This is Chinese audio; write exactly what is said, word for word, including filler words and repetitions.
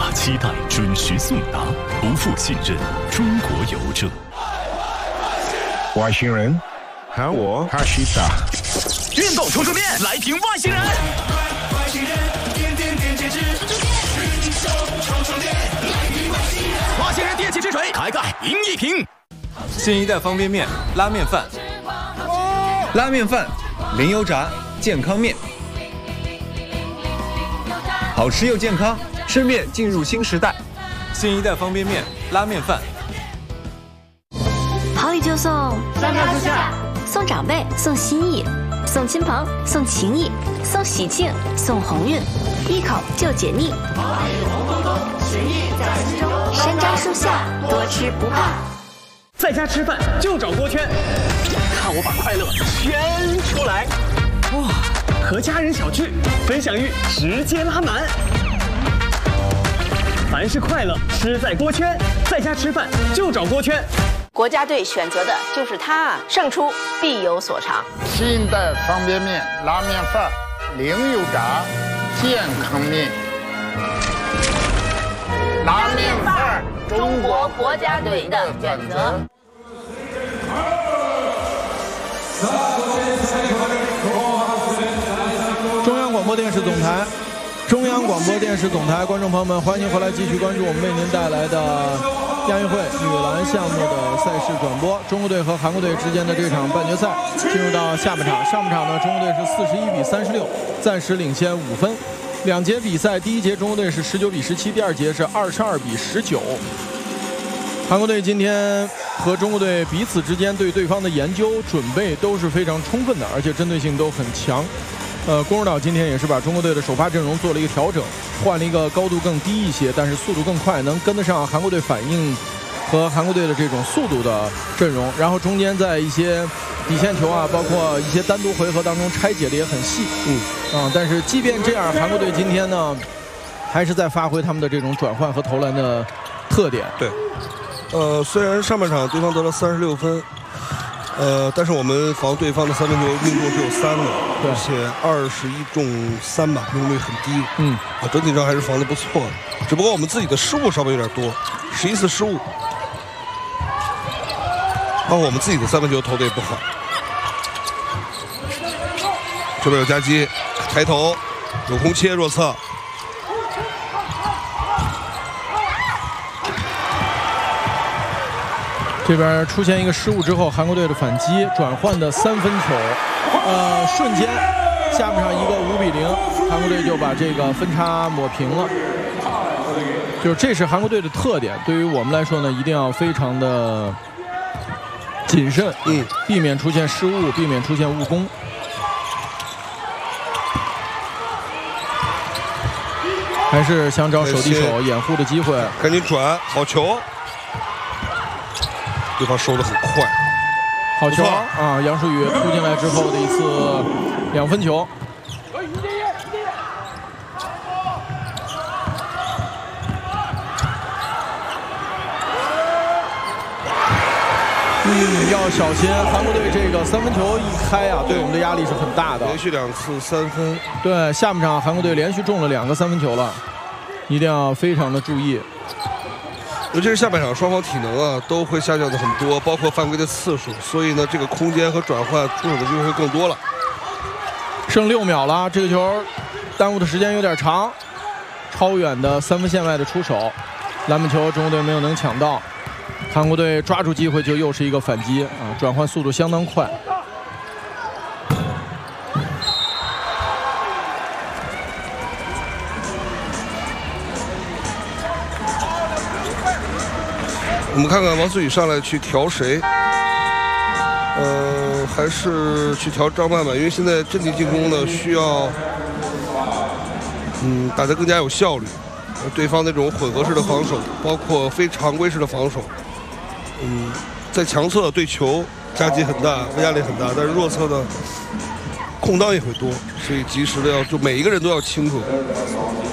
把期待准时送达，不负信任。中国邮政。 外星人，喊我哈西达。 运动冲冲面，来瓶外星人。外星人，点点点点之，运手冲冲面，来瓶外星人。外星人电气之水，开盖赢一瓶。 新一代方便面，拉面饭。 拉面饭，零油炸，健康面。好吃又健康，吃面进入新时代。 新一代方便面，拉面饭。 好礼就送三看四下， 送长辈，送心意，送亲朋，送情谊，送喜庆，送鸿运，一口就解腻。 好礼红彤彤，心意在心中。 山楂树下，多吃不怕。 在家吃饭就找锅圈，看我把快乐圈出来。哇，和家人小聚，分享欲直接拉满。凡是快乐，吃在锅圈。在家吃饭就找锅圈。 国家队选择的就是它，胜出必有所长。 新一代方便面、拉面饭，零油炸，健康面。拉面饭， 中国国家队的选择。 中央广播电视总台，中央广播电视总台，观众朋友们，欢迎回来继续关注我们为您带来的亚运会女篮项目的赛事转播。中国队和韩国队之间的这场半决赛进入到下半场，上半场呢，中国队是四十一比三十六，暂时领先五分。两节比赛，第一节中国队是十九比十七，第二节是二十二比十九。韩国队今天和中国队彼此之间对对方的研究准备都是非常充分的，而且针对性都很强。呃，龚指导今天也是把中国队的首发阵容做了一个调整，换了一个高度更低一些，但是速度更快，能跟得上韩国队反应和韩国队的这种速度的阵容。然后中间在一些底线球啊，包括一些单独回合当中拆解的也很细。嗯啊、呃，但是即便这样，韩国队今天呢，还是在发挥他们的这种转换和投篮的特点。 对。呃，虽然上半场对方得了三十六分，呃，但是我们防对方的三分球命中只有三个，而且二十一中三吧，命中率很低。嗯，啊，整体上还是防得不错的，只不过我们自己的失误稍微有点多，十一次失误，包括我们自己的三分球投的也不好。这边有夹击，抬头，有空切弱侧。 这边出现一个失误之后，韩国队的反击转换的三分球，呃，瞬间下半场一个五比零，韩国队就把这个分差抹平了。就是这是韩国队的特点，对于我们来说呢，一定要非常的谨慎，嗯，避免出现失误，避免出现误攻。还是想找手递手掩护的机会， 赶紧转，好球。对方收得很快， 好球啊！杨舒宇突进来之后的一次两分球。嗯，要小心，韩国队这个三分球一开啊，对我们的压力是很大的。 连续两次三分。 对，下半场韩国队连续中了两个三分球了，一定要非常的注意。 尤其是下半场，双方体能啊都会下降的很多，包括犯规的次数，所以呢，这个空间和转换出手的机会会更多了。 剩六秒了，这个球耽误的时间有点长，超远的三分线外的出手，篮板球中国队没有能抢到，韩国队抓住机会就又是一个反击啊，转换速度相当快。 我们看看王思雨上来去调谁，呃，还是去调张曼曼，因为现在阵地进攻呢需要，嗯，打得更加有效率。对方那种混合式的防守，包括非常规式的防守，嗯，在强侧对球夹击很大，压力很大，但是弱侧呢空当也会多，所以及时的要就每一个人都要清楚。